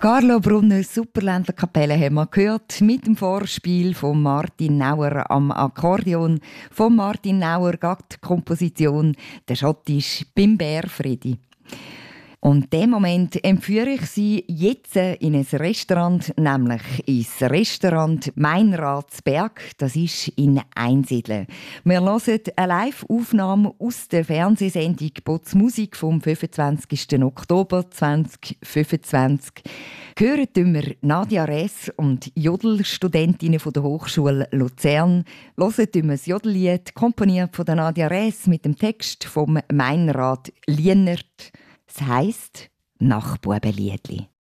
Carlo Brunner, Superländler Kapelle, haben wir gehört, mit dem Vorspiel von Martin Nauer am Akkordeon. Von Martin Nauer geht die Komposition «Der schottische Bimberfredi». Und in diesem Moment entführe ich Sie jetzt in ein Restaurant, nämlich ins Restaurant Meinratsberg. Das ist in Einsiedeln. Wir hören eine Live-Aufnahme aus der Fernsehsendung «Botsmusik» vom 25. Oktober 2025. Hören wir Nadia Ress und Jodelstudentinnen von der Hochschule Luzern. Hören wir das Jodellied, komponiert von Nadia Ress mit dem Text vom Meinrad Lienert. Es heisst «Nachbubenliedli».